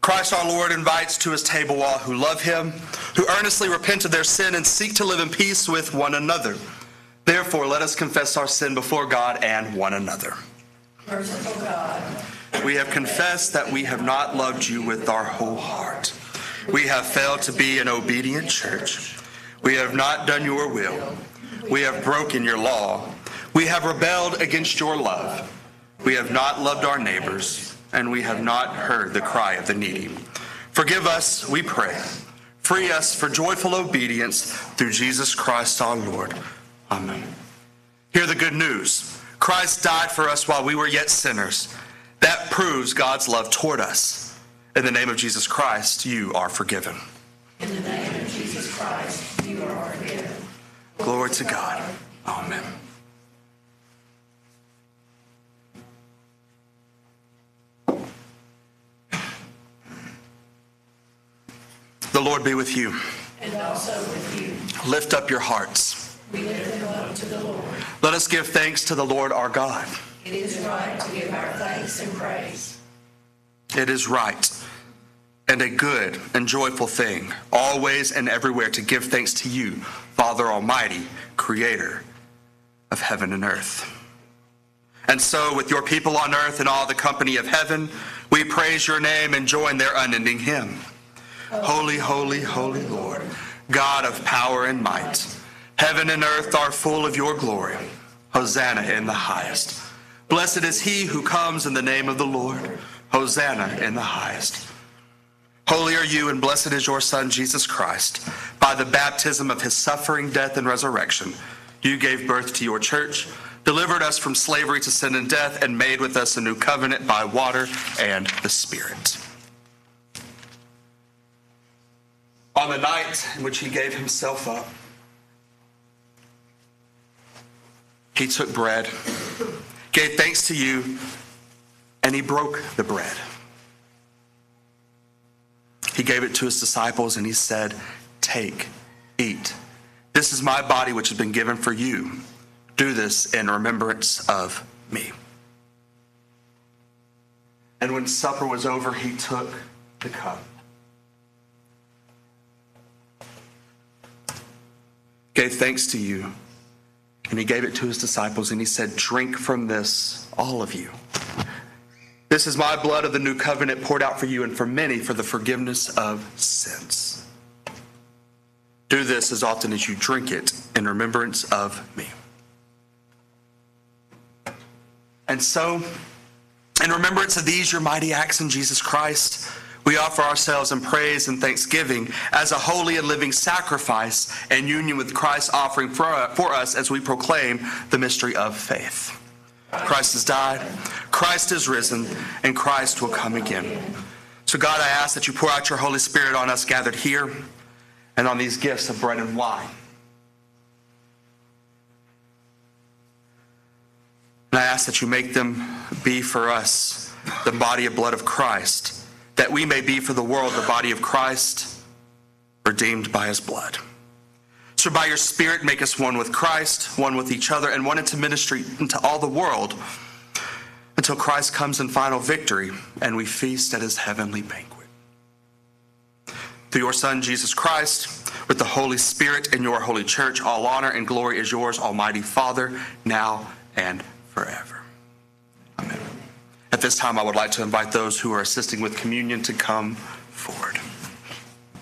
Christ our Lord invites to his table all who love him, who earnestly repent of their sin and seek to live in peace with one another. Therefore, let us confess our sin before God and one another. Merciful God, we have confessed that we have not loved you with our whole heart. We have failed to be an obedient church. We have not done your will. We have broken your law. We have rebelled against your love. We have not loved our neighbors, and we have not heard the cry of the needy. Forgive us, we pray. Free us for joyful obedience through Jesus Christ our Lord. Amen. Hear the good news. Christ died for us while we were yet sinners. That proves God's love toward us. In the name of Jesus Christ, you are forgiven. In the name of Jesus Christ, you are forgiven. Glory to God. Amen. The Lord be with you. And also with you. Lift up your hearts. We lift them up to the Lord. Let us give thanks to the Lord our God. It is right to give our thanks and praise. It is right and a good and joyful thing, always and everywhere, to give thanks to you, Father Almighty, Creator of heaven and earth. And so, with your people on earth and all the company of heaven, we praise your name and join their unending hymn. Holy, holy, holy Lord, God of power and might, heaven and earth are full of your glory. Hosanna in the highest. Blessed is he who comes in the name of the Lord. Hosanna in the highest. Holy are you, and blessed is your Son, Jesus Christ. By the baptism of his suffering, death, and resurrection, you gave birth to your church, delivered us from slavery to sin and death, and made with us a new covenant by water and the Spirit. On the night in which he gave himself up, he took bread, gave thanks to you, and he broke the bread. He gave it to his disciples and he said, "Take, eat. This is my body which has been given for you. Do this in remembrance of me." And when supper was over, he took the cup, gave thanks to you, and he gave it to his disciples, and he said, "Drink from this, all of you. This is my blood of the new covenant poured out for you and for many for the forgiveness of sins. Do this as often as you drink it in remembrance of me." And so, in remembrance of these, your mighty acts in Jesus Christ, we offer ourselves in praise and thanksgiving as a holy and living sacrifice in union with Christ's offering for us as we proclaim the mystery of faith. Christ has died, Christ is risen, and Christ will come again. So God, I ask that you pour out your Holy Spirit on us gathered here and on these gifts of bread and wine. And I ask that you make them be for us the body and blood of Christ, that we may be for the world the body of Christ, redeemed by his blood. So by your Spirit, make us one with Christ, one with each other, and one into ministry into all the world until Christ comes in final victory and we feast at his heavenly banquet. Through your Son, Jesus Christ, with the Holy Spirit and your holy church, all honor and glory is yours, Almighty Father, now and forever. Amen. At this time, I would like to invite those who are assisting with communion to come